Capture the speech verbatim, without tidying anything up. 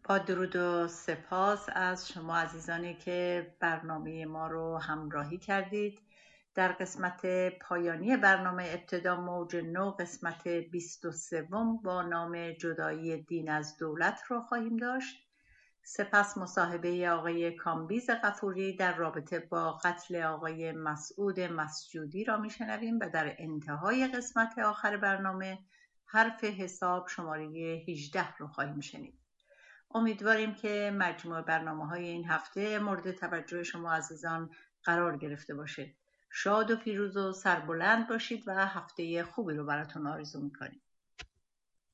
با درود و سپاس از شما عزیزانی که برنامه ما رو همراهی کردید. در قسمت پایانی برنامه ابتدا موج نو قسمت بیست و سه با نام جدایی دین از دولت رو خواهیم داشت. سپس مصاحبه آقای کامبیز غفوری در رابطه با قتل آقای مسعود مسجودی را میشنویم و در انتهای قسمت آخر برنامه حرف حساب شماره هجده رو خواهیم شنید. امیدواریم که مجموع برنامه‌های این هفته مورد توجه شما عزیزان قرار گرفته باشه. شاد و پیروز و سربلند باشید و هفته خوبی رو براتون آرزو می‌کنیم.